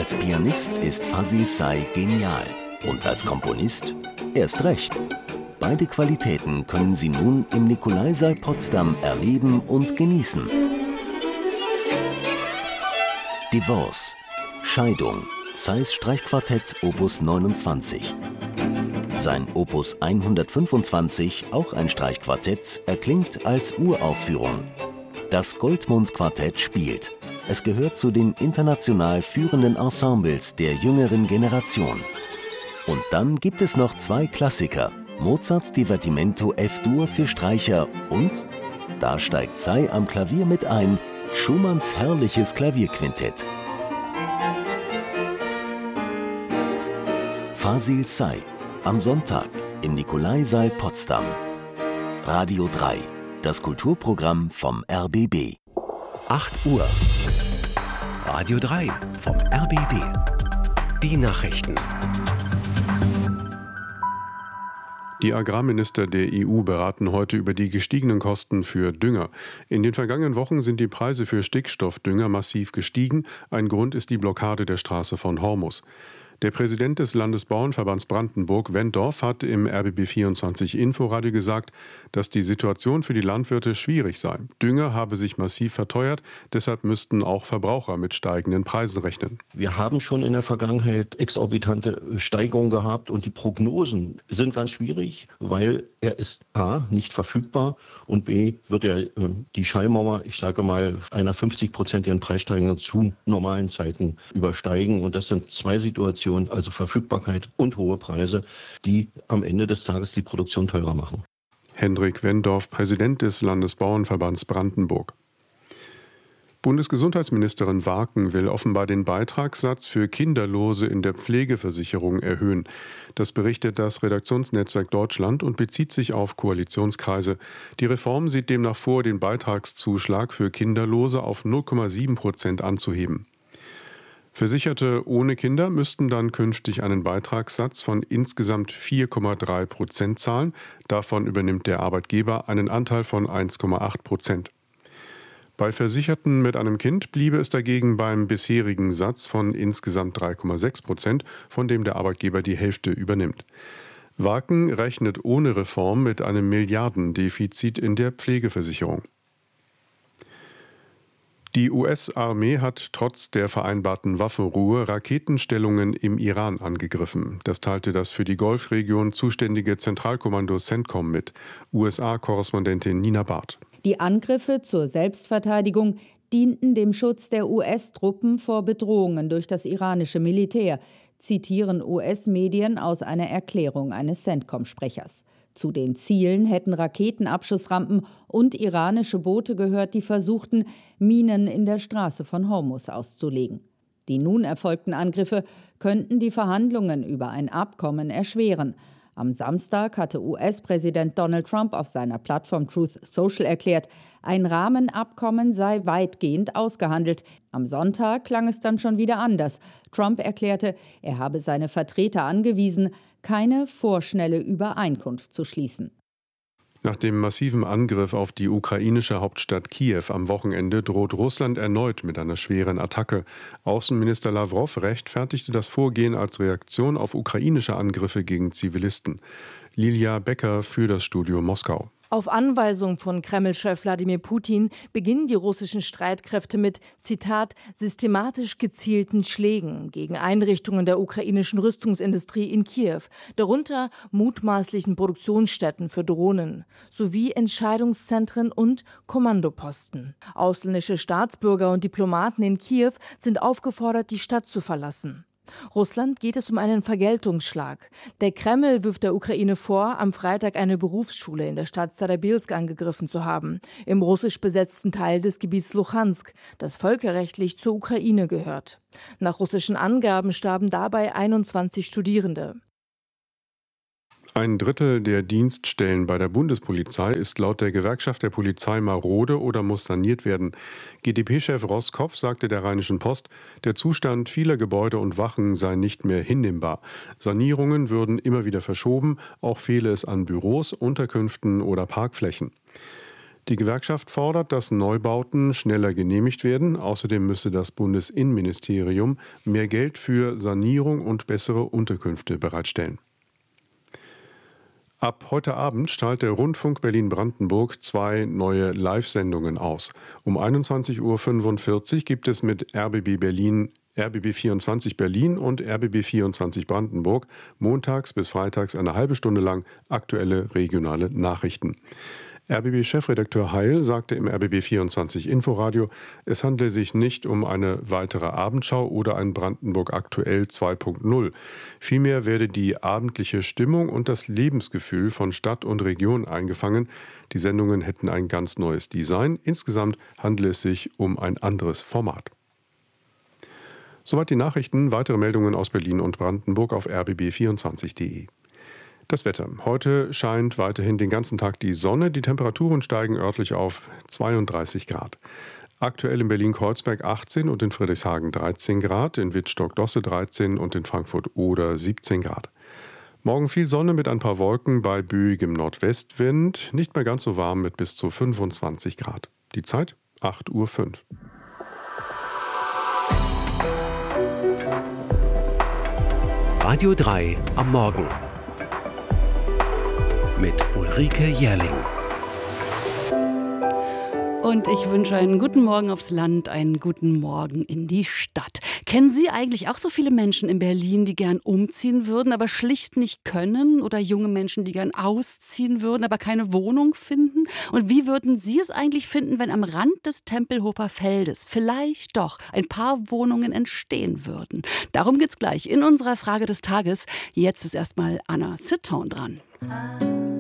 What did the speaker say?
Als Pianist ist Fazil Say genial und als Komponist erst recht. Beide Qualitäten können Sie nun im Nikolaisaal Potsdam erleben und genießen. Divorce, Scheidung, Says Streichquartett Opus 29. Sein Opus 125, auch ein Streichquartett, erklingt als Uraufführung. Das Goldmund-Quartett spielt. Es gehört zu den international führenden Ensembles der jüngeren Generation. Und dann gibt es noch zwei Klassiker. Mozarts Divertimento F-Dur für Streicher und, da steigt Say am Klavier mit ein, Schumanns herrliches Klavierquintett. Fazil Say, am Sonntag im Nikolaisaal Potsdam. Radio 3, das Kulturprogramm vom RBB. 8 Uhr. Radio 3 vom RBB. Die Nachrichten. Die Agrarminister der EU beraten heute über die gestiegenen Kosten für Dünger. In den vergangenen Wochen sind die Preise für Stickstoffdünger massiv gestiegen. Ein Grund ist die Blockade der Straße von Hormuz. Der Präsident des Landesbauernverbands Brandenburg, Wendorf, hat im RBB24 Inforadio gesagt, dass die Situation für die Landwirte schwierig sei. Dünger habe sich massiv verteuert, deshalb müssten auch Verbraucher mit steigenden Preisen rechnen. Wir haben schon in der Vergangenheit exorbitante Steigerungen gehabt und die Prognosen sind ganz schwierig, weil er ist A, nicht verfügbar und B, wird er die Schallmauer, ich sage mal, einer 50-prozentigen Preissteigerung zu normalen Zeiten übersteigen. Und das sind zwei Situationen, also Verfügbarkeit und hohe Preise, die am Ende des Tages die Produktion teurer machen. Hendrik Wendorf, Präsident des Landesbauernverbands Brandenburg. Bundesgesundheitsministerin Warken will offenbar den Beitragssatz für Kinderlose in der Pflegeversicherung erhöhen. Das berichtet das Redaktionsnetzwerk Deutschland und bezieht sich auf Koalitionskreise. Die Reform sieht demnach vor, den Beitragszuschlag für Kinderlose auf 0,7% anzuheben. Versicherte ohne Kinder müssten dann künftig einen Beitragssatz von insgesamt 4,3% zahlen. Davon übernimmt der Arbeitgeber einen Anteil von 1,8%. Bei Versicherten mit einem Kind bliebe es dagegen beim bisherigen Satz von insgesamt 3,6%, von dem der Arbeitgeber die Hälfte übernimmt. Warken rechnet ohne Reform mit einem Milliardendefizit in der Pflegeversicherung. Die US-Armee hat trotz der vereinbarten Waffenruhe Raketenstellungen im Iran angegriffen. Das teilte das für die Golfregion zuständige Zentralkommando CENTCOM mit. USA-Korrespondentin Nina Barth. Die Angriffe zur Selbstverteidigung dienten dem Schutz der US-Truppen vor Bedrohungen durch das iranische Militär, zitieren US-Medien aus einer Erklärung eines CENTCOM-Sprechers. Zu den Zielen hätten Raketenabschussrampen und iranische Boote gehört, die versuchten, Minen in der Straße von Hormuz auszulegen. Die nun erfolgten Angriffe könnten die Verhandlungen über ein Abkommen erschweren. Am Samstag hatte US-Präsident Donald Trump auf seiner Plattform Truth Social erklärt, ein Rahmenabkommen sei weitgehend ausgehandelt. Am Sonntag klang es dann schon wieder anders. Trump erklärte, er habe seine Vertreter angewiesen, keine vorschnelle Übereinkunft zu schließen. Nach dem massiven Angriff auf die ukrainische Hauptstadt Kiew am Wochenende droht Russland erneut mit einer schweren Attacke. Außenminister Lawrow rechtfertigte das Vorgehen als Reaktion auf ukrainische Angriffe gegen Zivilisten. Lilia Becker für das Studio Moskau. Auf Anweisung von Kreml-Chef Wladimir Putin beginnen die russischen Streitkräfte mit, Zitat, systematisch gezielten Schlägen gegen Einrichtungen der ukrainischen Rüstungsindustrie in Kiew, darunter mutmaßlichen Produktionsstätten für Drohnen, sowie Entscheidungszentren und Kommandoposten. Ausländische Staatsbürger und Diplomaten in Kiew sind aufgefordert, die Stadt zu verlassen. Russland geht es um einen Vergeltungsschlag. Der Kreml wirft der Ukraine vor, am Freitag eine Berufsschule in der Stadt Starobilsk angegriffen zu haben, im russisch besetzten Teil des Gebiets Luhansk, das völkerrechtlich zur Ukraine gehört. Nach russischen Angaben starben dabei 21 Studierende. Ein Drittel der Dienststellen bei der Bundespolizei ist laut der Gewerkschaft der Polizei marode oder muss saniert werden. GdP-Chef Roßkopf sagte der Rheinischen Post, der Zustand vieler Gebäude und Wachen sei nicht mehr hinnehmbar. Sanierungen würden immer wieder verschoben, auch fehle es an Büros, Unterkünften oder Parkflächen. Die Gewerkschaft fordert, dass Neubauten schneller genehmigt werden. Außerdem müsse das Bundesinnenministerium mehr Geld für Sanierung und bessere Unterkünfte bereitstellen. Ab heute Abend strahlt der Rundfunk Berlin-Brandenburg 2 neue Live-Sendungen aus. Um 21:45 Uhr gibt es mit RBB 24 Berlin und RBB 24 Brandenburg montags bis freitags eine halbe Stunde lang aktuelle regionale Nachrichten. RBB-Chefredakteur Heil sagte im RBB 24 Inforadio, es handle sich nicht um eine weitere Abendschau oder ein Brandenburg aktuell 2.0. Vielmehr werde die abendliche Stimmung und das Lebensgefühl von Stadt und Region eingefangen. Die Sendungen hätten ein ganz neues Design. Insgesamt handele es sich um ein anderes Format. Soweit die Nachrichten. Weitere Meldungen aus Berlin und Brandenburg auf rbb24.de. Das Wetter. Heute scheint weiterhin den ganzen Tag die Sonne. Die Temperaturen steigen örtlich auf 32 Grad. Aktuell in Berlin-Kreuzberg 18 und in Friedrichshagen 13 Grad, in Wittstock-Dosse 13 und in Frankfurt-Oder 17 Grad. Morgen viel Sonne mit ein paar Wolken bei böigem Nordwestwind. Nicht mehr ganz so warm mit bis zu 25 Grad. Die Zeit 8:05 Uhr. Radio 3 am Morgen mit Ulrike Jährling. Und ich wünsche einen guten Morgen aufs Land, einen guten Morgen in die Stadt. Kennen Sie eigentlich auch so viele Menschen in Berlin, die gern umziehen würden, aber schlicht nicht können? Oder junge Menschen, die gern ausziehen würden, aber keine Wohnung finden? Und wie würden Sie es eigentlich finden, wenn am Rand des Tempelhofer Feldes vielleicht doch ein paar Wohnungen entstehen würden? Darum geht's gleich in unserer Frage des Tages. Jetzt ist erstmal Anna Sitton dran.